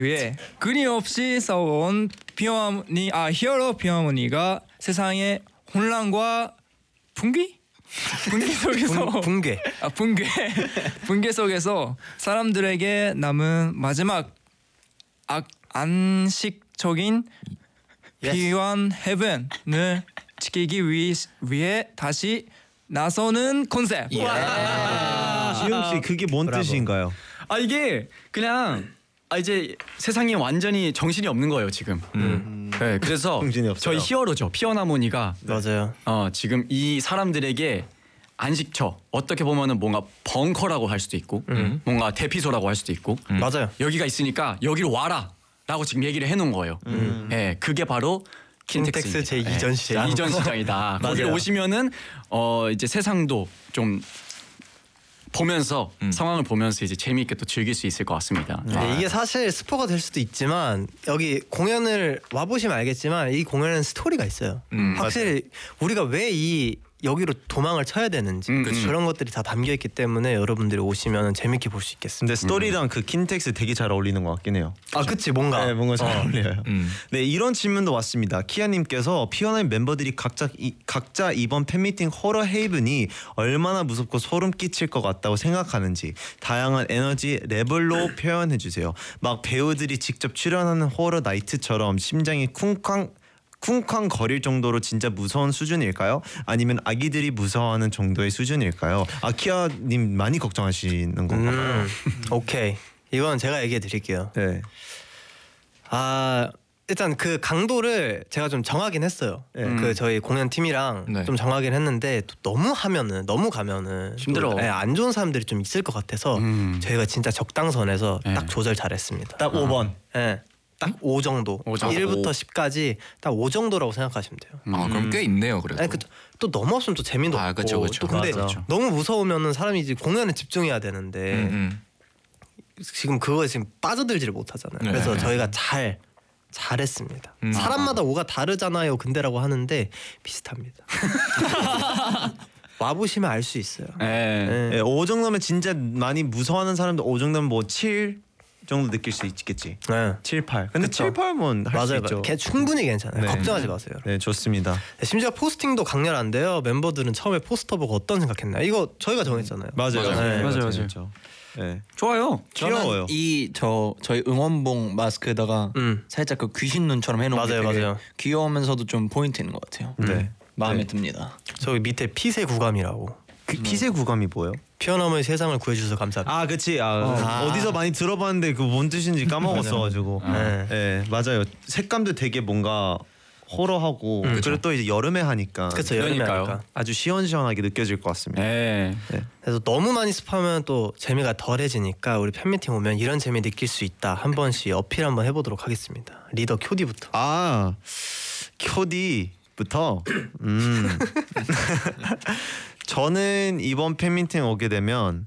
위해 끊임없이 싸워온 히어로 피어머니가 세상의 혼란과 분기 속에서 붕괴 속에서 사람들에게 남은 마지막 안식적인 비원 헤븐을 지키기 위해 다시 나서는 컨셉. 지영 씨 그게 뭔 뜻인가요? 이게 그냥 이제 세상이 완전히 정신이 없는 거예요 지금. 네, 그래서 저희 히어로죠 피어나모니가 맞아요. 지금 이 사람들에게 안식처, 어떻게 보면은 뭔가 벙커라고 할 수도 있고 뭔가 대피소라고 할 수도 있고 맞아요. 여기가 있으니까 여기로 와라라고 지금 얘기를 해놓은 거예요. 네, 그게 바로 킨텍스 제2전 시장. 제2전 시장이다. 거기 오시면은 이제 세상도 좀 보면서 상황을 보면서 이제 재미있게 또 즐길 수 있을 것 같습니다. 네, 이게 사실 스포가 될 수도 있지만 여기 공연을 와보시면 알겠지만 이 공연은 스토리가 있어요. 확실히 우리가 왜 여기로 도망을 쳐야 되는지 그런 것들이 다 담겨 있기 때문에 여러분들이 오시면 재밌게 볼 수 있겠습니다. 근데 스토리랑 그 킨텍스 되게 잘 어울리는 것 같긴 해요. 그치 뭔가. 네, 뭔가 잘 어울려요. 네, 이런 질문도 왔습니다. 키아님께서 피어나의 멤버들이 각자 이번 팬미팅 호러 헤이븐이 얼마나 무섭고 소름 끼칠 것 같다고 생각하는지 다양한 에너지 레벨로 표현해 주세요. 막 배우들이 직접 출연하는 호러 나이트처럼 심장이 쿵쾅 거릴 정도로 진짜 무서운 수준일까요? 아니면 아기들이 무서워하는 정도의 수준일까요? 키아님 많이 걱정하시는 건가요? 오케이, 이건 제가 얘기해 드릴게요. 네. 일단 그 강도를 제가 좀 정하긴 했어요. 그 저희 공연팀이랑 좀 정하긴 했는데 또 너무 가면은 힘들어. 안 좋은 사람들이 좀 있을 것 같아서 저희가 진짜 적당선에서 딱 조절 잘했습니다. 딱 5번. 네. 딱 5 정도. 1부터 10까지 딱 5 정도라고 생각하시면 돼요. 그럼 꽤 있네요, 그래도. 또 너무 없으면 또 재미도 없고. 그쵸. 또 근데 너무 무서우면은 사람이 이제 공연에 집중해야 되는데 지금 그거에 지금 빠져들지를 못하잖아요. 그래서 저희가 잘했습니다. 사람마다 5가 다르잖아요, 근데라고 하는데 비슷합니다. 와보시면 알 수 있어요. 네, 5 정도면 진짜 많이 무서워하는 사람도 5 정도면 뭐 7 정도 느낄 수 있겠지. 7, 8. 근데 그쵸? 7, 8면 할 수 있죠. 충분히 괜찮아요. 네. 걱정하지 마세요. 네, 좋습니다. 심지어 포스팅도 강렬한데요. 멤버들은 처음에 포스터 보고 어떤 생각했나요? 이거 저희가 정했잖아요. 맞아요. 네. 좋아요. 귀여워요. 저희 응원봉 마스크에다가 살짝 그 귀신 눈처럼 해놓은 게 되게 귀여우면서도 좀 포인트 있는 것 같아요. 마음에 듭니다. 저기 밑에 피세 구감이라고. 피세 구감이 뭐예요? 피어나무의 세상을 구해주셔서 감사합니다. 그치. 어디서 많이 들어봤는데 그 뭔 뜻인지 까먹었어가지고. 네, 맞아요. 색감도 되게 뭔가 호러하고 그리고 또 이제 여름에 하니까. 그렇죠. 여름에 하니까 아주 시원시원하게 느껴질 것 같습니다. 네. 그래서 너무 많이 습하면 또 재미가 덜해지니까 우리 팬미팅 오면 이런 재미 느낄 수 있다. 한 번씩 어필 한번 해보도록 하겠습니다. 리더 쿄디부터. 쿄디부터. 저는 이번 팬미팅 오게 되면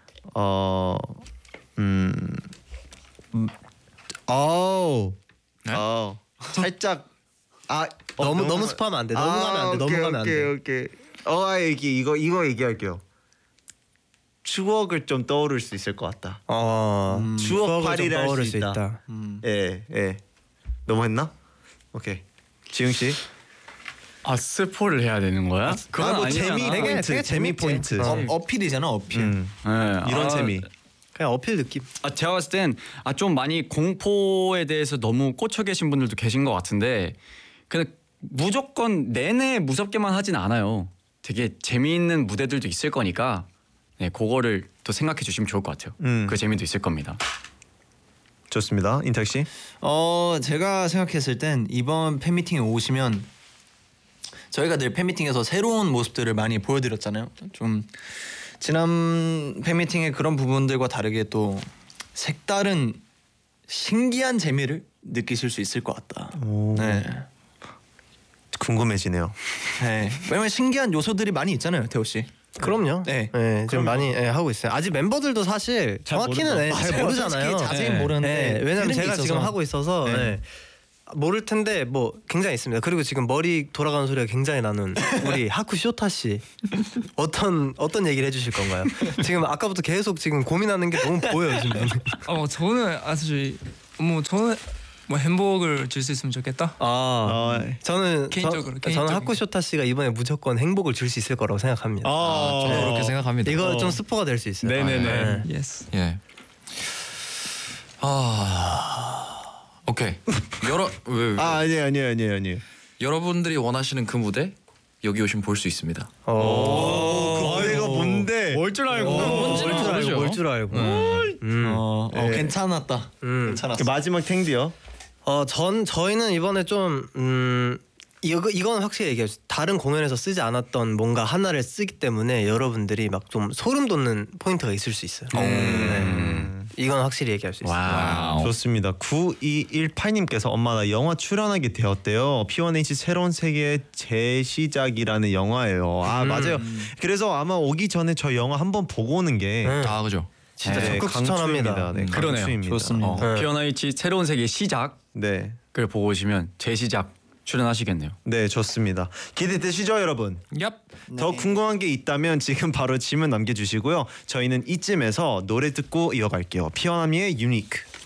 살짝 너무 습하면 안 돼. 너무 가면 안 돼. 너무 가면 안 돼. 오케이. 이거 얘기할게요. 추억을 좀 떠오를 수 있을 것 같다. 추억 파리를 할 수 있다. 예. 너무 했나? 오케이. 지웅 씨. 스포를 해야 되는 거야? 그건 뭐 아니잖아. 재미 포인트. 어필이잖아, 어필. 이런 재미. 그냥 어필 느낌. 제가 봤을 땐 좀 많이 공포에 대해서 너무 꽂혀 계신 분들도 계신 것 같은데 근데 무조건 내내 무섭게만 하진 않아요. 되게 재미있는 무대들도 있을 거니까 그거를 또 생각해 주시면 좋을 것 같아요. 그 재미도 있을 겁니다. 좋습니다. 인탁 씨. 제가 생각했을 땐 이번 팬미팅에 오시면 저희가 늘 팬미팅에서 새로운 모습들을 많이 보여드렸잖아요. 좀 지난 팬미팅의 그런 부분들과 다르게 또 색다른 신기한 재미를 느끼실 수 있을 것 같다. 네. 궁금해지네요. 네. 왜냐면 신기한 요소들이 많이 있잖아요, 태호 씨. 그럼요. 좀 많이 하고 있어요. 아직 멤버들도 사실 정확히는 잘 모르잖아요. 자세히 모르는데 왜냐면 제가 지금 하고 있어서 모를 텐데 뭐 굉장히 있습니다. 그리고 지금 머리 돌아가는 소리가 굉장히 나는 우리 하쿠 쇼타 씨 어떤 얘기를 해주실 건가요? 지금 아까부터 계속 지금 고민하는 게 너무 보여요 지금. 저는 아주 뭐 저는 뭐 행복을 줄 수 있으면 좋겠다. 저는 개인적으로. 저는 하쿠쇼타 씨가 이번에 무조건 행복을 줄 수 있을 거라고 생각합니다. 저도 그렇게 생각합니다. 이거 좀 스포가 될 수 있어요. 네네네. 예스. 예. 오케이. 아니에요. 여러분들이 원하시는 그 무대 여기 오시면 볼 수 있습니다. 그 무대가 뭔데? 뭘 줄 알고? 뭘 줄 알고. 괜찮았다. 괜찮았어. 마지막 탱디요. 저희는 이번에 좀 이건 확실히 얘기해요. 다른 공연에서 쓰지 않았던 뭔가 하나를 쓰기 때문에 여러분들이 막 좀 소름 돋는 포인트가 있을 수 있어요. 이건 확실히 얘기할 수 있어요. 와우. 좋습니다. 9218님께서 엄마 나 영화 출연하게 되었대요. P1H 새로운 세계의 재시작이라는 영화예요. 맞아요. 그래서 아마 오기 전에 저 영화 한번 보고 오는 게 그죠. 진짜 네, 적극 추천합니다. 강추입니다. 네, 그러네요. 강추입니다. 좋습니다. 피어나이치 새로운 세계 시작을 네, 보고 오시면 재시작 출연하시겠네요. 네 좋습니다. 기대되시죠, 여러분? 얍. 더 궁금한 게 있다면 지금 바로 질문 남겨주시고요. 저희는 이쯤에서 노래 듣고 이어갈게요. 피어나미의 유니크.